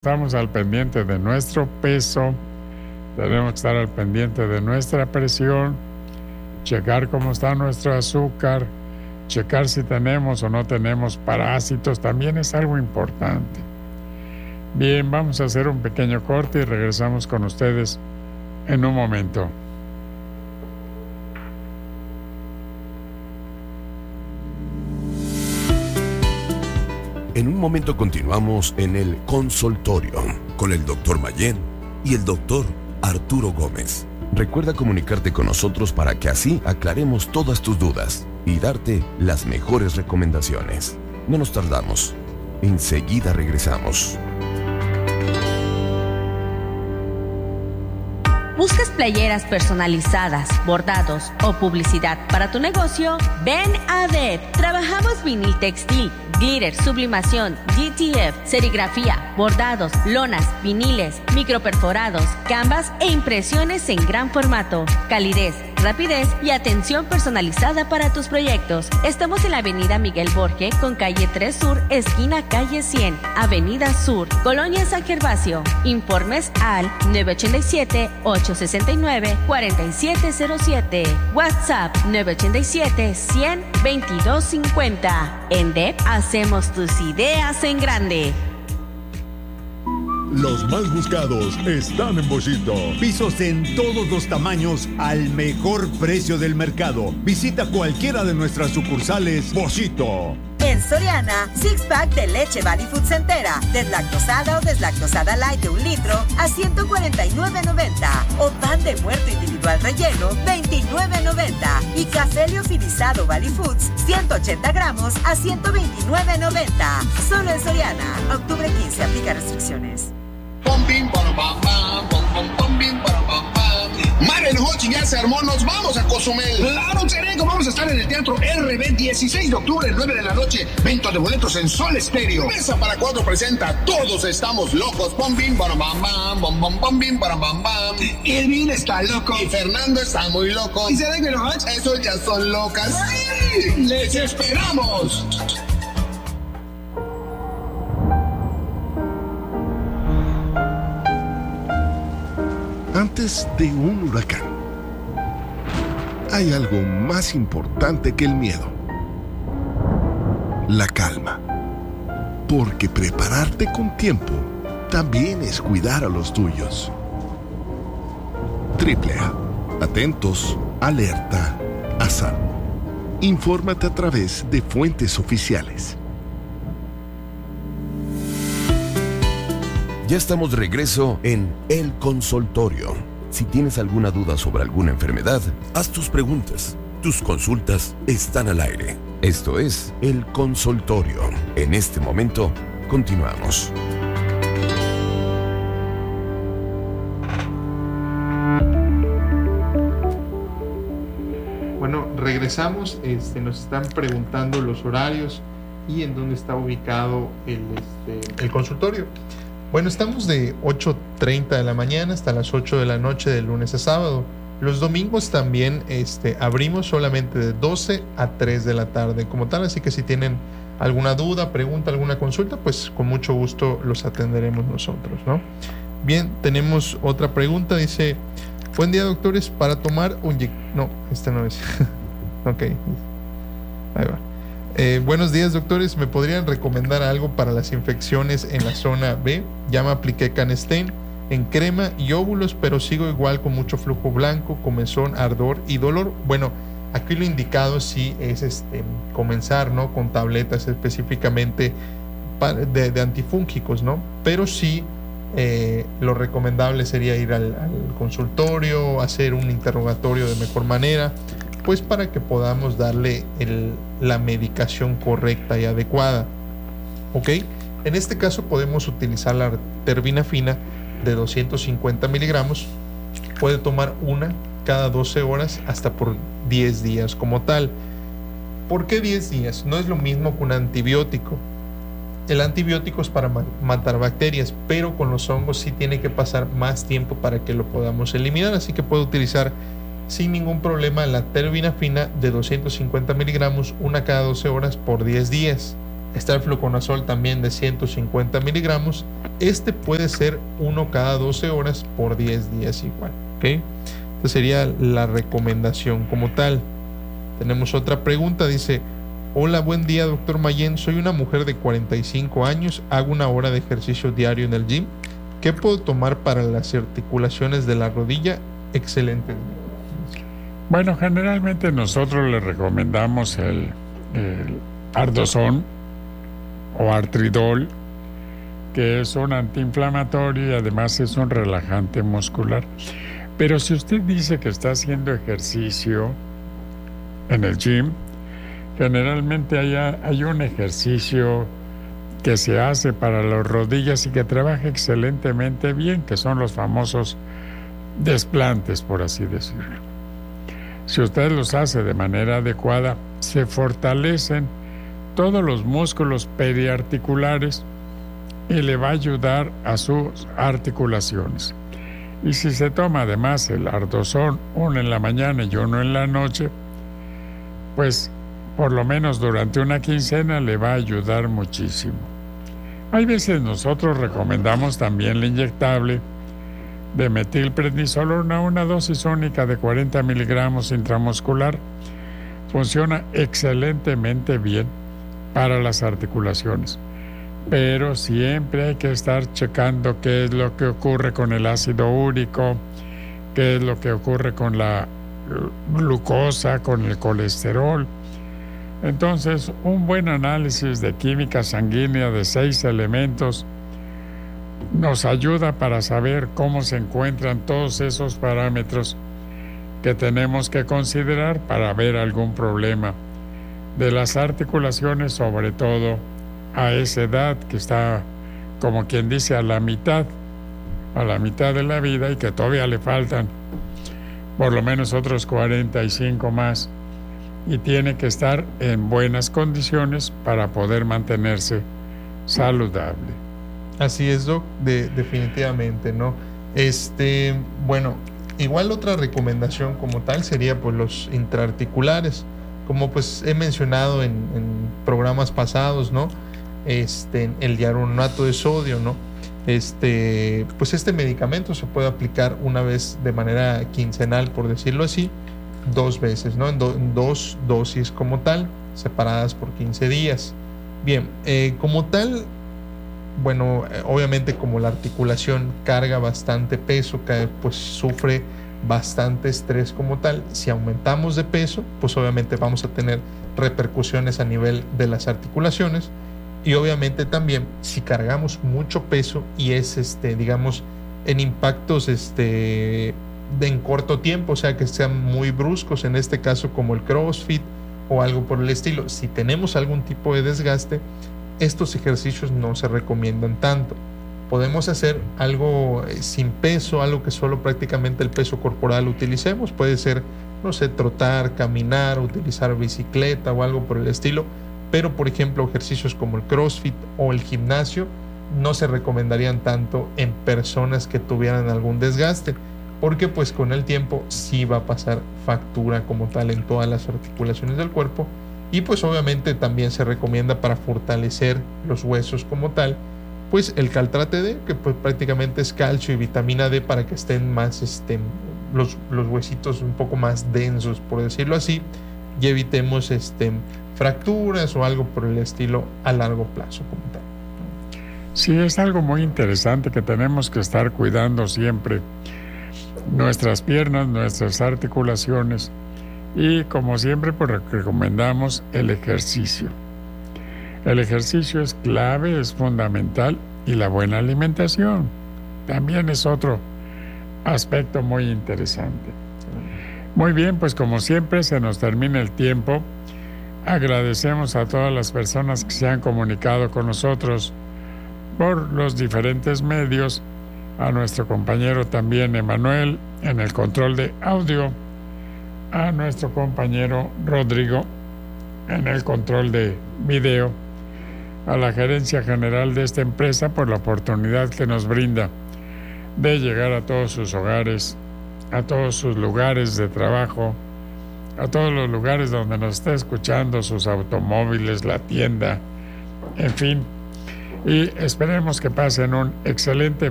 Estamos al pendiente de nuestro peso, tenemos que estar al pendiente de nuestra presión, checar cómo está nuestro azúcar, checar si tenemos o no tenemos parásitos, también es algo importante. Bien, vamos a hacer un pequeño corte y regresamos con ustedes en un momento. En un momento continuamos en el consultorio con el Dr. Mayén y el Dr. Arturo Gómez. Recuerda comunicarte con nosotros para que así aclaremos todas tus dudas y darte las mejores recomendaciones. No nos tardamos. Enseguida regresamos. ¿Buscas playeras personalizadas, bordados o publicidad para tu negocio? Ven a DEP. Trabajamos vinil textil, glitter, sublimación, GTF, serigrafía, bordados, lonas, viniles, microperforados, canvas e impresiones en gran formato. Calidez, rapidez y atención personalizada para tus proyectos. Estamos en la avenida Miguel Borge con calle 3 Sur, esquina calle 100, avenida Sur, Colonia San Gervasio. Informes al 987-869-4707. WhatsApp 987-100-2250. En DEP hacemos tus ideas en grande. Los más buscados están en Boschito. Pisos en todos los tamaños al mejor precio del mercado. Visita cualquiera de nuestras sucursales Boschito. En Soriana, six-pack de leche Valley Foods entera, deslactosada o deslactosada light de 1 litro a $149.90. O pan de muerto individual relleno, $29.90. Y café liofilizado Valley Foods, 180 gramos a $129.90. Solo en Soriana. Octubre 15, aplica restricciones. Madre Hochi ya se armó, nos vamos a Cozumel. Claro, Chereco, vamos a estar en el Teatro RB 16 de octubre, 9 de la noche. Venta de boletos en Sol Estéreo. Mesa para 4 presenta Todos Estamos Locos. Pom bim para bam bam, bom bom bom bim para bam bam. Elvin está loco y Fernando está muy loco. Y Serena y Hochi, esos ya son locas. ¡Sí! ¡Les esperamos! Antes de un huracán, hay algo más importante que el miedo: la calma. Porque prepararte con tiempo también es cuidar a los tuyos. AAA. Atentos, alerta, a salvo. Infórmate a través de fuentes oficiales. Ya estamos de regreso en El Consultorio. Si tienes alguna duda sobre alguna enfermedad, haz tus preguntas. Tus consultas están al aire. Esto es El Consultorio. En este momento, continuamos. Bueno, regresamos. Nos están preguntando los horarios y en dónde está ubicado el consultorio. Bueno, estamos de 8:30 de la mañana hasta las 8 de la noche de lunes a sábado. Los domingos también abrimos solamente de 12 a 3 de la tarde como tal, así que si tienen alguna duda, pregunta, alguna consulta, pues con mucho gusto los atenderemos nosotros, ¿no? Bien, tenemos otra pregunta, dice: buen día, doctores, para tomar un... No, esta no es. Ok, ahí va. Buenos días, doctores, ¿me podrían recomendar algo para las infecciones en la zona B? Ya me apliqué Canesten en crema y óvulos, pero sigo igual con mucho flujo blanco, comezón, ardor y dolor. Bueno, aquí lo indicado sí es comenzar, ¿no?, con tabletas específicamente de antifúngicos, ¿no? Pero sí lo recomendable sería ir al consultorio, hacer un interrogatorio de mejor manera, pues para que podamos darle la medicación correcta y adecuada. ¿Ok? En este caso podemos utilizar la terbinafina de 250 miligramos. Puede tomar una cada 12 horas hasta por 10 días como tal. ¿Por qué 10 días? No es lo mismo que un antibiótico. El antibiótico es para matar bacterias, pero con los hongos sí tiene que pasar más tiempo para que lo podamos eliminar, así que puede utilizar sin ningún problema la terbinafina de 250 miligramos, una cada 12 horas por 10 días. Está el fluconazol también de 150 miligramos. Este puede ser 1 cada 12 horas por 10 días igual. ¿Okay? Esta sería la recomendación como tal. Tenemos otra pregunta, dice: hola, buen día, doctor Mayén. Soy una mujer de 45 años, hago 1 hora de ejercicio diario en el gym. ¿Qué puedo tomar para las articulaciones de la rodilla? Excelente. Bueno, generalmente nosotros le recomendamos el Ardozón o Artridol, que es un antiinflamatorio y además es un relajante muscular. Pero si usted dice que está haciendo ejercicio en el gym, generalmente hay un ejercicio que se hace para las rodillas y que trabaja excelentemente bien, que son los famosos desplantes, por así decirlo. Si usted los hace de manera adecuada, se fortalecen todos los músculos periarticulares y le va a ayudar a sus articulaciones. Y si se toma además el Ardozón, uno en la mañana y uno en la noche, pues por lo menos durante una quincena le va a ayudar muchísimo. Hay veces nosotros recomendamos también el inyectable de metilprednisolona, una dosis única de 40 miligramos intramuscular. Funciona excelentemente bien para las articulaciones, pero siempre hay que estar checando qué es lo que ocurre con el ácido úrico, qué es lo que ocurre con la glucosa, con el colesterol. Entonces, un buen análisis de química sanguínea de 6 elementos nos ayuda para saber cómo se encuentran todos esos parámetros que tenemos que considerar para ver algún problema de las articulaciones, sobre todo a esa edad que está, como quien dice, a la mitad de la vida y que todavía le faltan por lo menos otros 45 más. Y tiene que estar en buenas condiciones para poder mantenerse saludable. Así es, Doc, definitivamente, ¿no? Bueno, igual otra recomendación como tal sería pues los intraarticulares, como pues he mencionado en programas pasados, ¿no? El diaronato de sodio, ¿no? Pues este medicamento se puede aplicar una vez de manera quincenal, por decirlo así, 2 veces, ¿no? En 2 dosis como tal, separadas por 15 días. Bien, como tal, bueno, obviamente como la articulación carga bastante peso, pues sufre bastante estrés como tal, si aumentamos de peso, pues obviamente vamos a tener repercusiones a nivel de las articulaciones. Y obviamente también si cargamos mucho peso y es digamos en impactos en corto tiempo, o sea que sean muy bruscos, en este caso como el CrossFit o algo por el estilo, si tenemos algún tipo de desgaste, estos ejercicios no se recomiendan tanto. Podemos hacer algo sin peso, algo que solo prácticamente el peso corporal utilicemos, puede ser, no sé, trotar, caminar, utilizar bicicleta o algo por el estilo, pero por ejemplo ejercicios como el CrossFit o el gimnasio no se recomendarían tanto en personas que tuvieran algún desgaste, porque pues con el tiempo sí va a pasar factura como tal en todas las articulaciones del cuerpo. Y pues obviamente también se recomienda para fortalecer los huesos como tal, pues el Caltrate D, que pues prácticamente es calcio y vitamina D para que estén más los huesitos un poco más densos, por decirlo así, y evitemos fracturas o algo por el estilo a largo plazo como tal. Sí, es algo muy interesante que tenemos que estar cuidando siempre nuestras piernas, nuestras articulaciones, y como siempre pues recomendamos el ejercicio. El ejercicio es clave, es fundamental, y la buena alimentación también es otro aspecto muy interesante. Muy bien, pues como siempre se nos termina el tiempo. Agradecemos a todas las personas que se han comunicado con nosotros por los diferentes medios, a nuestro compañero también Emanuel en el control de audio, a nuestro compañero Rodrigo en el control de video, a la gerencia general de esta empresa por la oportunidad que nos brinda de llegar a todos sus hogares, a todos sus lugares de trabajo, a todos los lugares donde nos está escuchando, sus automóviles, la tienda, En fin, y esperemos que pasen un excelente